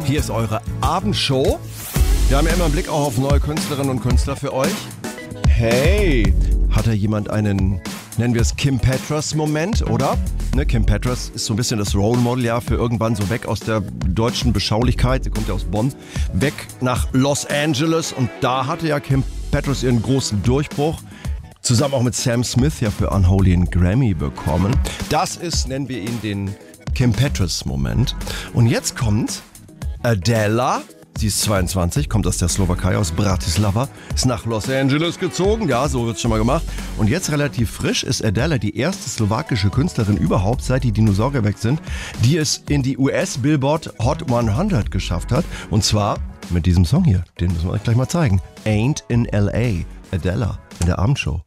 Hier ist eure Abendshow. Wir haben ja immer einen Blick auch auf neue Künstlerinnen und Künstler für euch. Hey, hat da jemand einen, nennen wir es Kim Petras-Moment, oder? Ne, Kim Petras ist so ein bisschen das Role Model, ja, für irgendwann so weg aus der deutschen Beschaulichkeit. Sie kommt ja aus Bonn, weg nach Los Angeles. Und da hatte ja Kim Petras ihren großen Durchbruch. Zusammen auch mit Sam Smith ja für Unholy einen Grammy bekommen. Das ist, nennen wir ihn, den Kim Petras-Moment. Und jetzt kommt Adela. Sie ist 22, kommt aus der Slowakei, aus Bratislava, ist nach Los Angeles gezogen, ja, so wird's schon mal gemacht. Und jetzt relativ frisch ist Adela die erste slowakische Künstlerin überhaupt, seit die Dinosaurier weg sind, die es in die US-Billboard Hot 100 geschafft hat. Und zwar mit diesem Song hier, den müssen wir euch gleich mal zeigen. Ain't in L.A. Adela in der Abendshow.